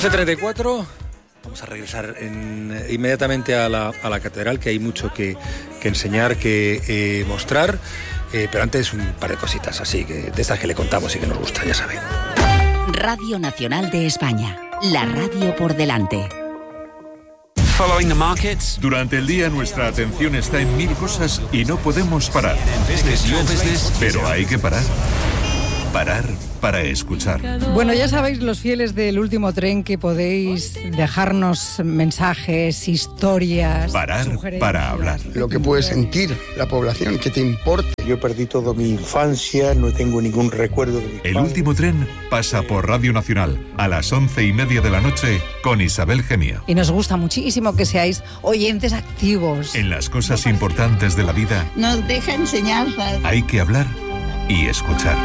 11:34. Vamos a regresar inmediatamente a la catedral, que hay mucho que enseñar, que mostrar. Pero antes un par de cositas así, de estas que le contamos y que nos gusta, ya saben. Radio Nacional de España. La radio por delante. Following the markets. Durante el día nuestra atención está en mil cosas y no podemos parar. Pero hay que parar. Parar para escuchar. Bueno, ya sabéis, los fieles del último tren, que podéis dejarnos mensajes, historias, parar para hablar. Lo que puede sentir la población, que te importe. Yo perdí toda mi infancia, no tengo ningún recuerdo de mi El último tren pasa por Radio Nacional a las 11:30 de la noche con Isabel Gemio. Y nos gusta muchísimo que seáis oyentes activos. En las cosas importantes de la vida nos deja enseñanzas. Hay que hablar y escuchar.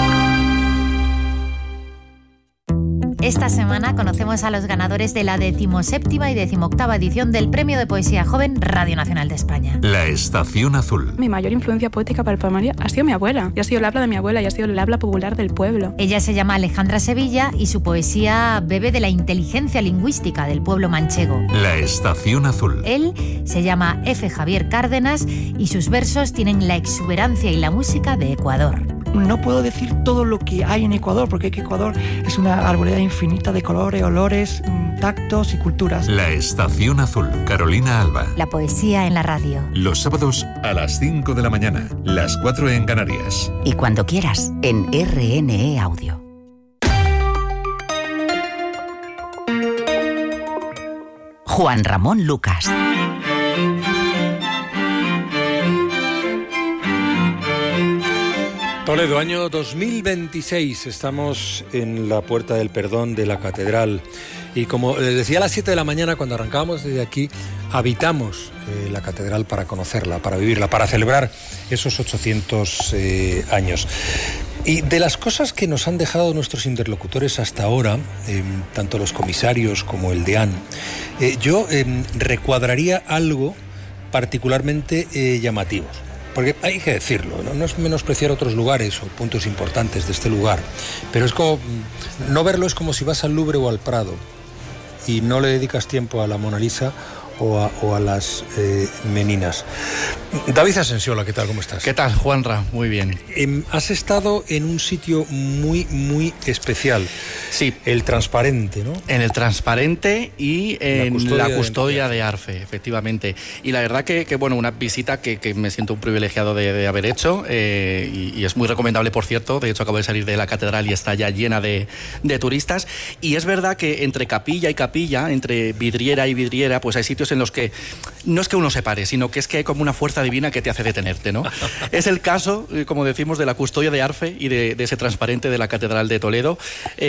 Esta semana conocemos a los ganadores de la 17ª y 18ª edición del Premio de Poesía Joven Radio Nacional de España. La Estación Azul. Mi mayor influencia poética para el poemario ha sido mi abuela. Y ha sido el habla de mi abuela y ha sido el habla popular del pueblo. Ella se llama Alejandra Sevilla y su poesía bebe de la inteligencia lingüística del pueblo manchego. La Estación Azul. Él se llama F. Javier Cárdenas y sus versos tienen la exuberancia y la música de Ecuador. No puedo decir todo lo que hay en Ecuador, porque Ecuador es una arboleda infinita de colores, olores, tactos y culturas. La Estación Azul, Carolina Alba. La poesía en la radio. Los sábados a las 5 de la mañana, las 4 en Canarias. Y cuando quieras, en RNE Audio. Juan Ramón Lucas. Toledo, año 2026, estamos en la Puerta del Perdón de la Catedral y como les decía a las 7 de la mañana cuando arrancábamos desde aquí, habitamos la Catedral para conocerla, para vivirla, para celebrar esos 800 años. Y de las cosas que nos han dejado nuestros interlocutores hasta ahora, tanto los comisarios como el deán, yo recuadraría algo particularmente llamativo. Porque hay que decirlo, no es menospreciar otros lugares o puntos importantes de este lugar, pero es como, no verlo es como si vas al Louvre o al Prado y no le dedicas tiempo a la Mona Lisa o a las meninas. David Asensiola, ¿qué tal? ¿Cómo estás? ¿Qué tal, Juanra? Muy bien. Has estado en un sitio muy especial. Sí. El Transparente, ¿no? En el Transparente y en la custodia de Arfe, efectivamente. Y la verdad que bueno, una visita que me siento un privilegiado de haber hecho y es muy recomendable, por cierto. De hecho, acabo de salir de la catedral y está ya llena de turistas. Y es verdad que entre capilla y capilla, entre vidriera y vidriera, pues hay sitios en los que no es que uno se pare, sino que es que hay como una fuerza divina que te hace detenerte, ¿no? Es el caso, como decimos, de la custodia de Arfe y de ese Transparente de la Catedral de Toledo,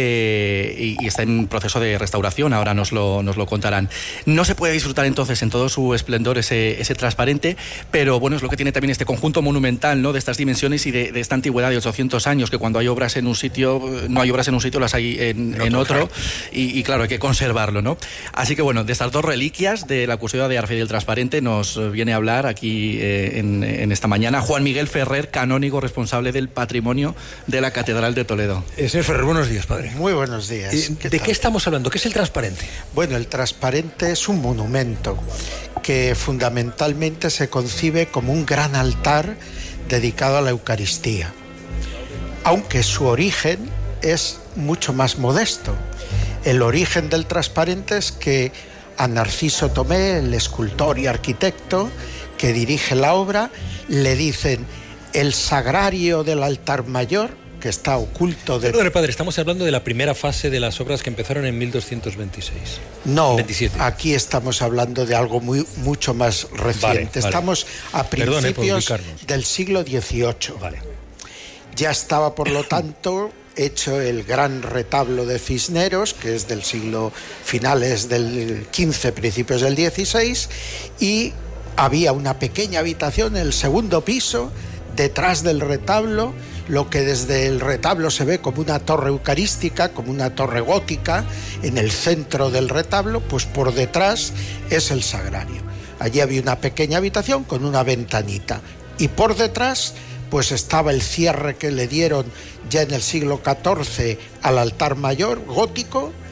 y está en proceso de restauración, ahora nos lo contarán. No se puede disfrutar entonces en todo su esplendor ese Transparente, pero bueno, es lo que tiene también este conjunto monumental, ¿no? De estas dimensiones y de esta antigüedad de 800 años, que cuando hay obras en un sitio, no hay obras en un sitio, las hay en otro, y claro, hay que conservarlo, ¿no? Así que bueno, de estas dos reliquias de la custodia de Arfe y del Transparente nos viene a hablar aquí en esta mañana Juan Miguel Ferrer, canónigo responsable del patrimonio de la Catedral de Toledo. Señor Ferrer, buenos días, padre. Muy buenos días. ¿De qué estamos hablando? ¿Qué es el Transparente? Bueno, el Transparente es un monumento que fundamentalmente se concibe como un gran altar dedicado a la Eucaristía, aunque su origen es mucho más modesto. El origen del Transparente es que a Narciso Tomé, el escultor y arquitecto que dirige la obra, le dicen: el sagrario del altar mayor, que está oculto de... Perdón, padre, estamos hablando de la primera fase de las obras que empezaron en 1226. No, 27. Aquí estamos hablando de algo mucho más reciente. Vale. Estamos a principios del siglo XVIII. Vale. Ya estaba, por lo tanto, hecho el gran retablo de Cisneros, que es del siglo finales del XV, principios del XVI, y había una pequeña habitación en el segundo piso, detrás del retablo, lo que desde el retablo se ve como una torre eucarística, como una torre gótica, en el centro del retablo, pues por detrás es el sagrario. Allí había una pequeña habitación con una ventanita, y por detrás pues estaba el cierre que le dieron ya en el siglo XIV al altar mayor gótico,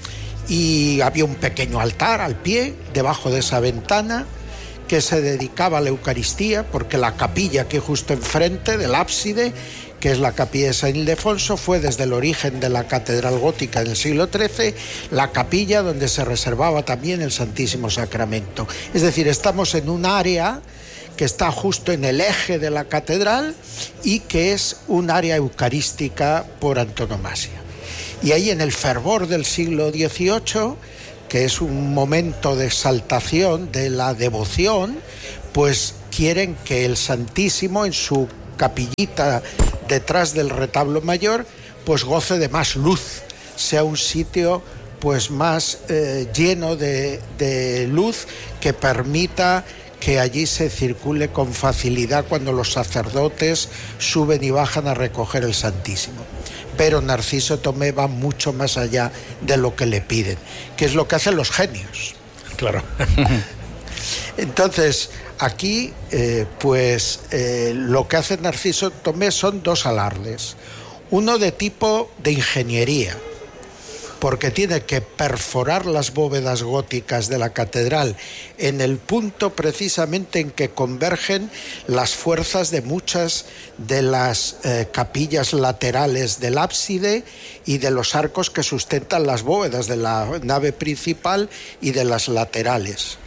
y había un pequeño altar al pie, debajo de esa ventana, que se dedicaba a la Eucaristía, porque la capilla que justo enfrente del ábside, que es la capilla de San Ildefonso, fue desde el origen de la catedral gótica en el siglo XIII la capilla donde se reservaba también el Santísimo Sacramento. Es decir, estamos en un área que está justo en el eje de la catedral y que es un área eucarística por antonomasia. Y ahí, en el fervor del siglo XVIII, que es un momento de exaltación de la devoción, pues quieren que el Santísimo, en su capillita detrás del retablo mayor, pues goce de más luz, sea un sitio pues más lleno de luz, que permita que allí se circule con facilidad cuando los sacerdotes suben y bajan a recoger el Santísimo. Pero Narciso Tomé va mucho más allá de lo que le piden, que es lo que hacen los genios. Claro. Entonces, aquí, lo que hace Narciso Tomé son dos alardes. Uno de tipo de ingeniería, porque tiene que perforar las bóvedas góticas de la catedral en el punto precisamente en que convergen las fuerzas de muchas de las capillas laterales del ábside y de los arcos que sustentan las bóvedas de la nave principal y de las laterales.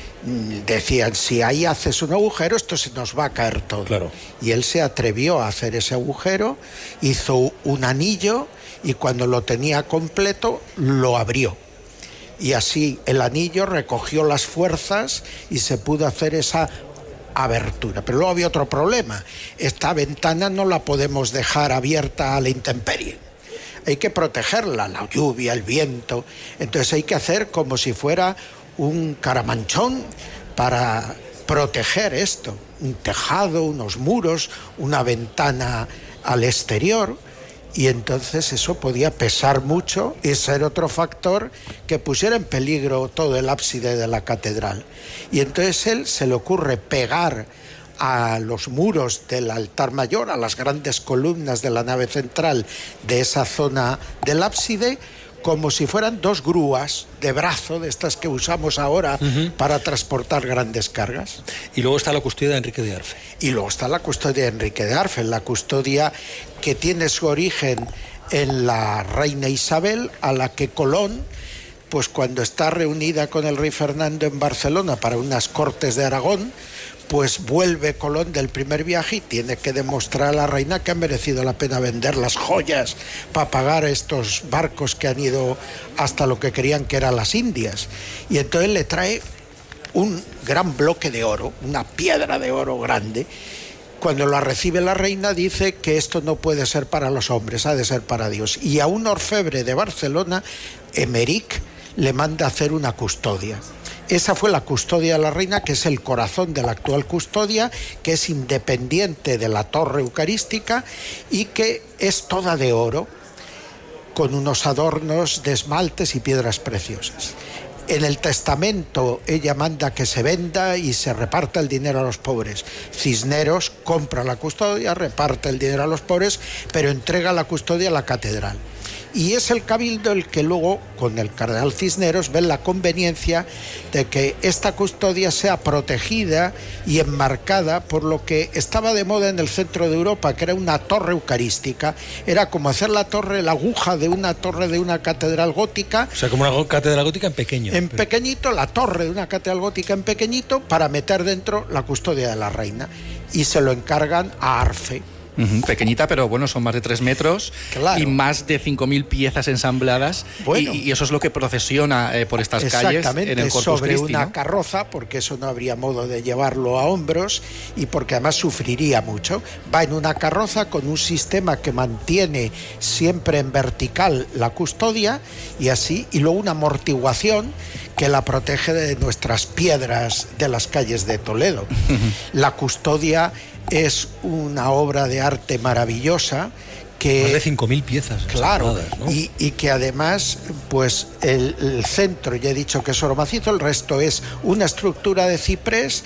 Decían, si ahí haces un agujero, esto se nos va a caer todo. Claro. Y él se atrevió a hacer ese agujero, hizo un anillo y cuando lo tenía completo lo abrió. Y así el anillo recogió las fuerzas y se pudo hacer esa abertura. Pero luego había otro problema. Esta ventana no la podemos dejar abierta a la intemperie. Hay que protegerla, la lluvia, el viento. Entonces hay que hacer como si fuera un caramanchón para proteger esto, un tejado, unos muros, una ventana al exterior, y entonces eso podía pesar mucho y ser otro factor que pusiera en peligro todo el ábside de la catedral. Y entonces él se le ocurre pegar a los muros del altar mayor, a las grandes columnas de la nave central de esa zona del ábside, como si fueran dos grúas de brazo, de estas que usamos ahora para transportar grandes cargas. Y luego está la custodia de Enrique de Arfe. Y luego está la custodia de Enrique de Arfe, la custodia que tiene su origen en la reina Isabel, a la que Colón, pues cuando está reunida con el rey Fernando en Barcelona para unas cortes de Aragón, pues vuelve Colón del primer viaje y tiene que demostrar a la reina que ha merecido la pena vender las joyas para pagar estos barcos que han ido hasta lo que creían que eran las Indias. Y entonces le trae un gran bloque de oro, una piedra de oro grande. Cuando la recibe la reina dice que esto no puede ser para los hombres, ha de ser para Dios. Y a un orfebre de Barcelona, Emeric, le manda hacer una custodia. Esa fue la custodia de la reina, que es el corazón de la actual custodia, que es independiente de la torre eucarística y que es toda de oro, con unos adornos de esmaltes y piedras preciosas. En el testamento ella manda que se venda y se reparta el dinero a los pobres. Cisneros compra la custodia, reparte el dinero a los pobres, pero entrega la custodia a la catedral. Y es el cabildo el que luego, con el cardenal Cisneros, ve la conveniencia de que esta custodia sea protegida y enmarcada por lo que estaba de moda en el centro de Europa, que era una torre eucarística. Era como hacer la aguja de una torre de una catedral gótica. O sea, como una catedral gótica en pequeño. En pequeñito, la torre de una catedral gótica en pequeñito, para meter dentro la custodia de la reina. Y se lo encargan a Arfe. Pequeñita, pero bueno, son más de 3 metros, claro, y más de 5.000 piezas ensambladas, bueno, y eso es lo que procesiona por estas calles en el Corpus sobre Christi, una ¿no? carroza, porque eso no habría modo de llevarlo a hombros y porque además sufriría mucho. Va en una carroza con un sistema que mantiene siempre en vertical la custodia y así, y luego una amortiguación que la protege de nuestras piedras de las calles de Toledo. La custodia es una obra de arte maravillosa que... Más de 5.000 piezas. Claro, ¿no? y que además, pues el centro, ya he dicho que es oro macizo, el resto es una estructura de ciprés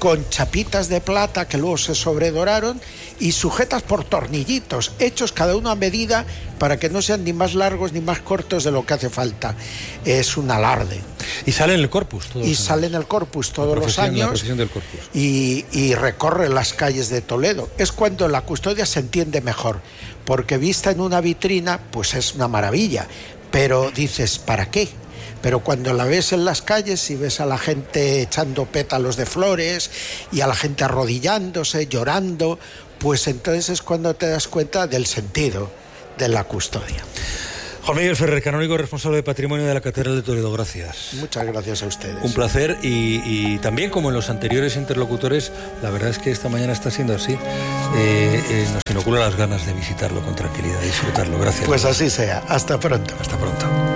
con chapitas de plata que luego se sobredoraron y sujetas por tornillitos, hechos cada uno a medida para que no sean ni más largos ni más cortos de lo que hace falta. Es un alarde. Y sale en el Corpus todos los años. Y sale en el Corpus todos los años. La procesión del Corpus. Y recorre las calles de Toledo. Es cuando la custodia se entiende mejor, porque vista en una vitrina, pues es una maravilla. Pero dices, ¿para qué? Pero cuando la ves en las calles y ves a la gente echando pétalos de flores y a la gente arrodillándose, llorando, pues entonces es cuando te das cuenta del sentido de la custodia. Juan Miguel Ferrer, canónigo responsable de Patrimonio de la Catedral de Toledo, gracias. Muchas gracias a ustedes. Un placer y también, como en los anteriores interlocutores, la verdad es que esta mañana está siendo así. Nos inocula las ganas de visitarlo con tranquilidad, disfrutarlo. Gracias. Pues así sea. Hasta pronto. Hasta pronto.